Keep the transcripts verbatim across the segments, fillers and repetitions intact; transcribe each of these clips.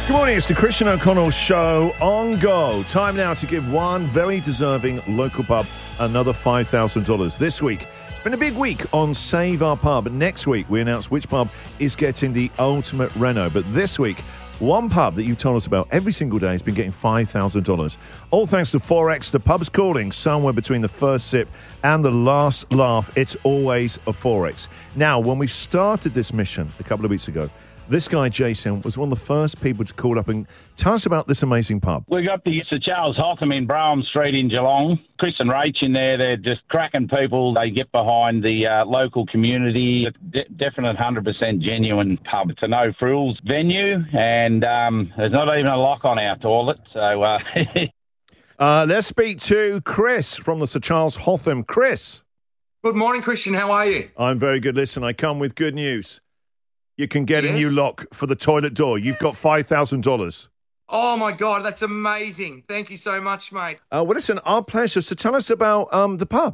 Good morning, it's the Christian O'Connell Show on Go. Time now to give one very deserving local pub another five thousand dollars. This week, it's been a big week on Save Our Pub. Next week, we announce which pub is getting the ultimate reno. But this week, one pub that you've told us about every single day has been getting five thousand dollars. All thanks to four X, the pub's calling somewhere between the first sip and the last laugh. It's always a four X. Now, when we started this mission a couple of weeks ago, this guy, Jason, was one of the first people to call up and tell us about this amazing pub. We got the Sir Charles Hotham in Brougham Street in Geelong. Chris and Rach in there, they're just cracking people. They get behind the uh, local community. De- definite one hundred percent genuine pub. It's a no-frills venue, and um, there's not even a lock on our toilet. So uh... uh, let's speak to Chris from the Sir Charles Hotham. Chris. Good morning, Christian. How are you? I'm very good. Listen, I come with good news. You can get yes. a new lock for the toilet door. You've got five thousand dollars. Oh, my God. That's amazing. Thank you so much, mate. Uh, well, listen, our pleasure. So tell us about um, the pub.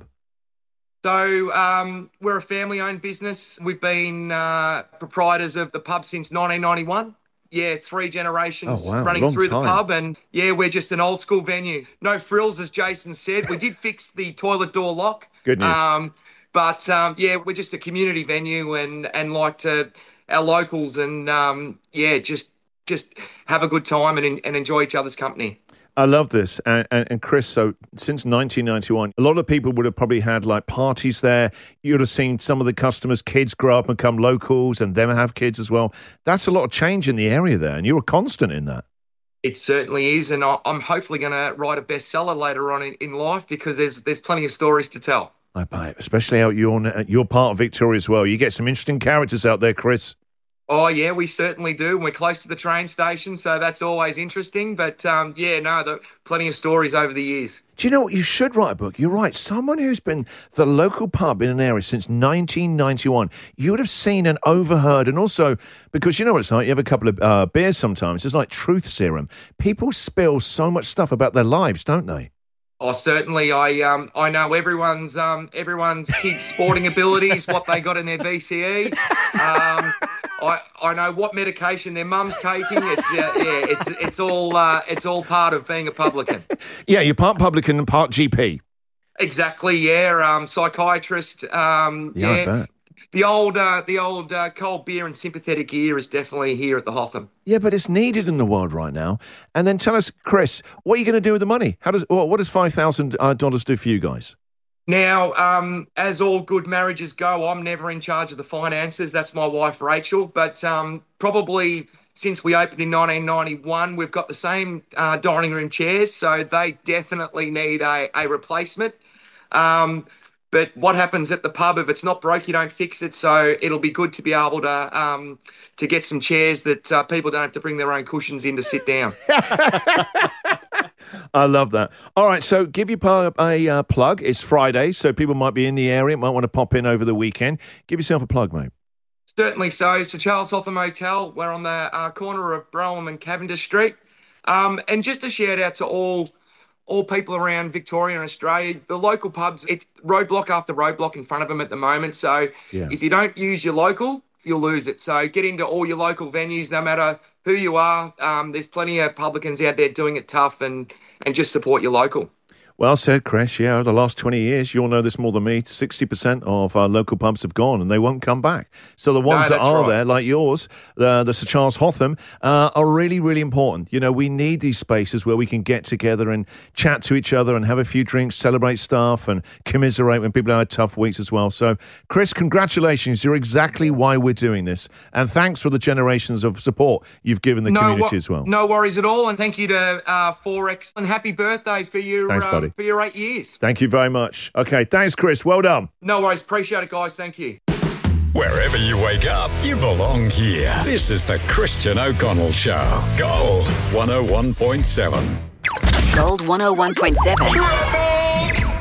So um, we're a family-owned business. We've been uh, proprietors of the pub since nineteen ninety-one. Yeah, three generations oh, wow. running through time. the pub. And, yeah, we're just an old-school venue. No frills, as Jason said. We did fix the toilet door lock. Good news. Um, but, um, yeah, we're just a community venue and, and like to... our locals and, um, yeah, just just have a good time and and enjoy each other's company. I love this. And, and, and Chris, so since nineteen ninety-one, a lot of people would have probably had like parties there. You would have seen some of the customers' kids grow up and become locals and them have kids as well. That's a lot of change in the area there, and you're a constant in that. It certainly is, and I'm hopefully going to write a bestseller later on in, in life because there's there's plenty of stories to tell. I bet, especially out your your part of Victoria as well. You get some interesting characters out there, Chris. Oh, yeah, we certainly do. We're close to the train station, so that's always interesting. But, um, yeah, no, the, plenty of stories over the years. Do you know what? You should write a book. You're right. Someone who's been the local pub in an area since nineteen ninety-one, you would have seen and overheard. And also, because you know what it's like, you have a couple of uh, beers sometimes. It's like truth serum. People spill so much stuff about their lives, don't they? Oh, certainly. I um I know everyone's um everyone's kids' sporting abilities, what they got in their V C E. Um, I I know what medication their mum's taking. It's uh, yeah, it's it's all uh, it's all part of being a publican. Yeah, you're part publican and part G P. Exactly. Yeah. Um, psychiatrist. Um, yeah. yeah. I bet. The old, uh, the old uh, cold beer and sympathetic ear is definitely here at the Hotham. Yeah, but it's needed in the world right now. And then tell us, Chris, what are you going to do with the money? How does what does five thousand dollars do for you guys? Now, um, as all good marriages go, I'm never in charge of the finances. That's my wife, Rachel. But um, probably since we opened in nineteen ninety-one, we've got the same uh, dining room chairs, so they definitely need a, a replacement. Um, But what happens at the pub, if it's not broke, you don't fix it. So it'll be good to be able to um, to get some chairs that uh, people don't have to bring their own cushions in to sit down. I love that. All right, so give your pub a uh, plug. It's Friday, so people might be in the area, might want to pop in over the weekend. Give yourself a plug, mate. Certainly so. Sir Charles Hotham Hotel. We're on the uh, corner of Brougham and Cavendish Street. Um, and just a shout out to all... all people around Victoria and Australia, the local pubs, it's roadblock after roadblock in front of them at the moment. So yeah. If you don't use your local, you'll lose it. So get into all your local venues, no matter who you are. Um, there's plenty of publicans out there doing it tough, and, and just support your local. Well said, Chris. Yeah, over the last twenty years, you'll know this more than me, sixty percent of our local pubs have gone and they won't come back. So the ones no, that are right. there, like yours, the, the Sir Charles Hotham, uh, are really, really important. You know, we need these spaces where we can get together and chat to each other and have a few drinks, celebrate stuff and commiserate when people have had tough weeks as well. So, Chris, congratulations. You're exactly why we're doing this. And thanks for the generations of support you've given the no, community wo- as well. No worries at all. And thank you to uh, four X. And happy birthday for your, Thanks, um, buddy. for your eight years. Thank you very much. Okay, thanks, Chris. Well done. No worries. Appreciate it, guys. Thank you. Wherever you wake up, you belong here. This is the Christian O'Connell Show. Gold one oh one point seven. Gold one oh one point seven. Traffic!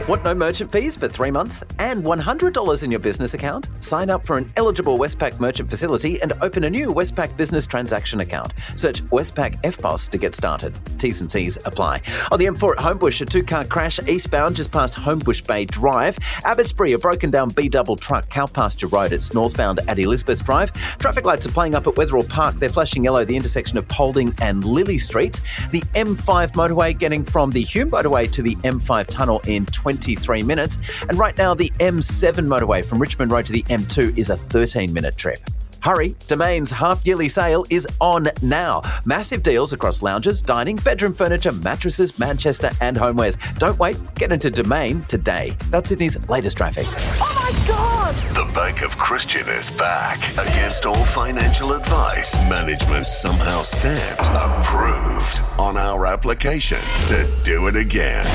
Want no merchant fees for three months and one hundred dollars in your business account? Sign up for an eligible Westpac merchant facility and open a new Westpac business transaction account. Search Westpac F P O S to get started. T's and C's apply. On the M four at Homebush, a two-car crash eastbound just past Homebush Bay Drive. Abbotsbury, a broken-down B-double truck Cowpasture Road. It's northbound at Elizabeth Drive. Traffic lights are playing up at Wetherall Park. They're flashing yellow at the intersection of Paulding and Lily Street. The M five motorway getting from the Hume motorway to the M five tunnel in twenty-three minutes. And right now, the M seven motorway from Richmond Road to the M two is a thirteen-minute trip. Hurry, Domain's half-yearly sale is on now. Massive deals across lounges, dining, bedroom furniture, mattresses, Manchester and homewares. Don't wait, get into Domain today. That's Sydney's latest traffic. Oh my God! The Bank of Christian is back. Against all financial advice, management somehow stamped approved on our application to do it again.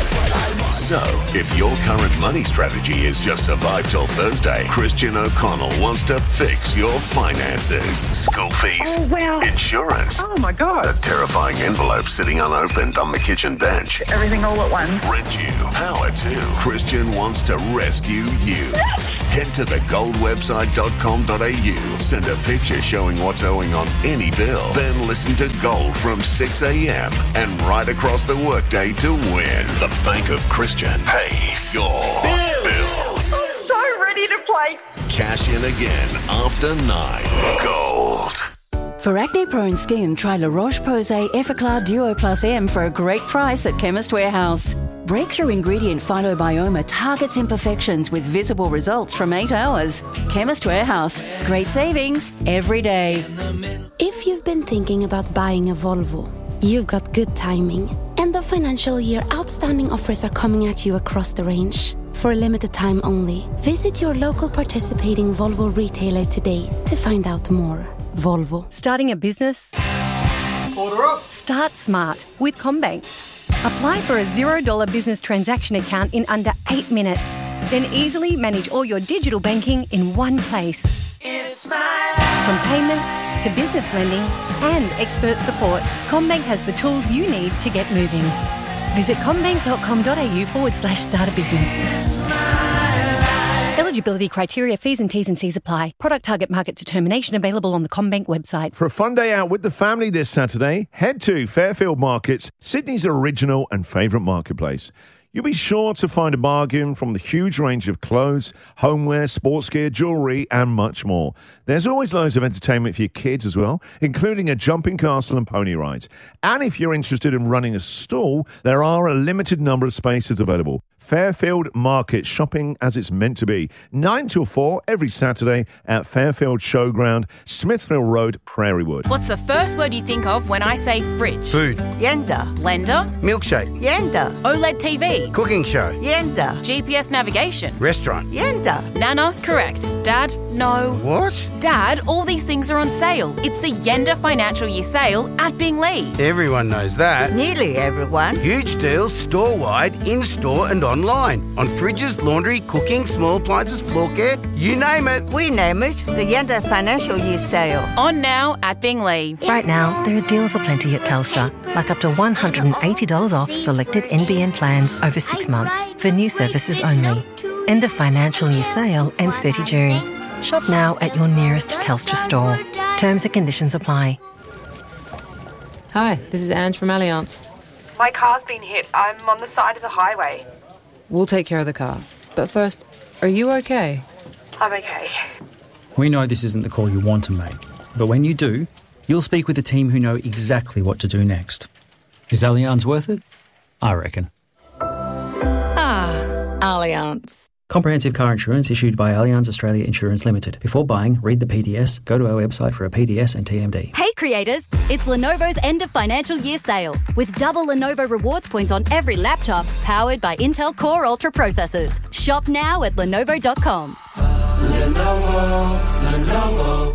So, if your current money strategy is just survive till Thursday, Christian O'Connell wants to fix your finances. School fees, Oh, wow. insurance, Oh my God. a terrifying envelope sitting unopened on the kitchen bench, Everything all at once. rent you, power to. Christian wants to rescue you. Head to the gold website dot com dot a u. Send a picture showing what's owing on any bill. Then listen to Gold from six a.m. and right across the workday to win. The Bank of Christian pays your bills. I'm so ready to play. Cash in again after nine. Gold. For acne-prone skin, try La Roche-Posay Effaclar Duo Plus M for a great price at Chemist Warehouse. Breakthrough ingredient Phytobioma targets imperfections with visible results from eight hours. Chemist Warehouse. Great savings every day. If you've been thinking about buying a Volvo, you've got good timing. End of financial year outstanding offers are coming at you across the range. For a limited time only, visit your local participating Volvo retailer today to find out more. Volvo. Starting a business? Order up. Start smart with CommBank. Apply for a zero dollars business transaction account in under eight minutes. Then easily manage all your digital banking in one place. It's my life. From payments to business lending and expert support, CommBank has the tools you need to get moving. Visit commbank dot com dot a u forward slash start a business. Eligibility criteria, fees and T's and C's apply. Product target market determination available on the CommBank website. For a fun day out with the family this Saturday, head to Fairfield Markets, Sydney's original and favourite marketplace. You'll be sure to find a bargain from the huge range of clothes, homeware, sports gear, jewellery and much more. There's always loads of entertainment for your kids as well, including a jumping castle and pony rides. And if you're interested in running a stall, there are a limited number of spaces available. Fairfield Market, shopping as it's meant to be. nine till four every Saturday at Fairfield Showground, Smithville Road, Prairie Wood. What's the first word you think of when I say fridge? Food. Yenda. Blender. Milkshake. Yenda. OLED T V. Cooking show. Yenda. G P S navigation. Restaurant. Yenda. Nana, correct. Dad, no. What? Dad, all these things are on sale. It's the Yenda Financial Year Sale at Binglee. Everyone knows that. Nearly everyone. Huge deals store-wide, in-store and online. On fridges, laundry, cooking, small appliances, floor care, you name it. We name it the Yenda Financial Year Sale. On now at Binglee. Right now, there are deals aplenty at Telstra, like up to one hundred eighty dollars off selected N B N plans over six months for new services only. End of financial year sale ends thirtieth of June. Shop now at your nearest Telstra store. Terms and conditions apply. Hi, this is Ange from Allianz. My car's been hit. I'm on the side of the highway. We'll take care of the car. But first, are you okay? I'm okay. We know this isn't the call you want to make, but when you do, you'll speak with a team who know exactly what to do next. Is Allianz worth it? I reckon. Ah, Allianz. Comprehensive car insurance issued by Allianz Australia Insurance Limited. Before buying, read the P D S, go to our website for a P D S and T M D. Hey creators, it's Lenovo's end of financial year sale with double Lenovo rewards points on every laptop powered by Intel Core Ultra processors. Shop now at lenovo dot com. Lenovo, Lenovo.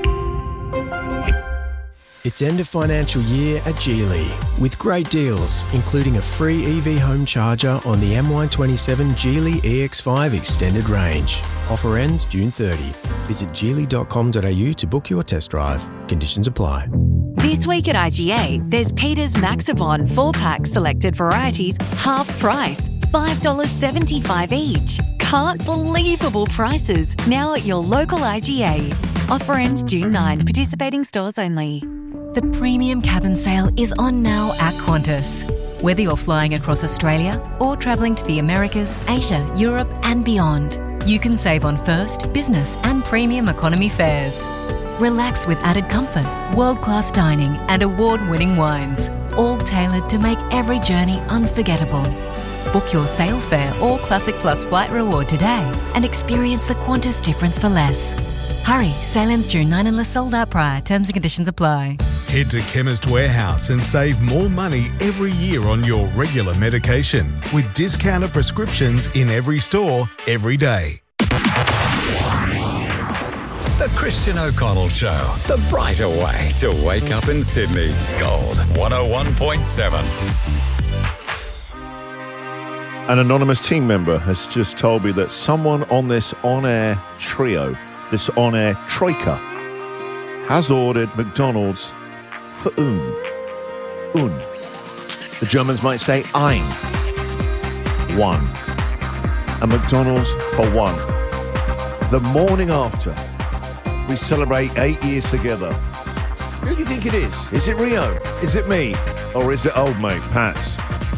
It's end of financial year at Geely with great deals, including a free E V home charger on the M Y twenty-seven Geely E X five Extended Range. Offer ends June thirtieth. Visit geely dot com dot a u to book your test drive. Conditions apply. This week at I G A, there's Peter's Maxibon four-pack selected varieties half price. five dollars seventy-five each. Can't believable prices now at your local I G A. Offer ends June ninth. Participating stores only. The premium cabin sale is on now at Qantas. Whether you're flying across Australia or travelling to the Americas, Asia, Europe and beyond, you can save on first, business and premium economy fares. Relax with added comfort, world-class dining and award-winning wines, all tailored to make every journey unforgettable. Book your Sail Fare or Classic Plus flight reward today and experience the Qantas difference for less. Hurry, sale ends June ninth unless sold out prior. Terms and conditions apply. Head to Chemist Warehouse and save more money every year on your regular medication with discounted prescriptions in every store, every day. The Christian O'Connell Show, the brighter way to wake up in Sydney. Gold one oh one point seven. An anonymous team member has just told me that someone on this on-air trio, this on-air troika, has ordered McDonald's for un. Un. The Germans might say ein. One. A McDonald's for one. The morning after we celebrate eight years together. Who do you think it is? Is it Rio? Is it me? Or is it old mate Pats?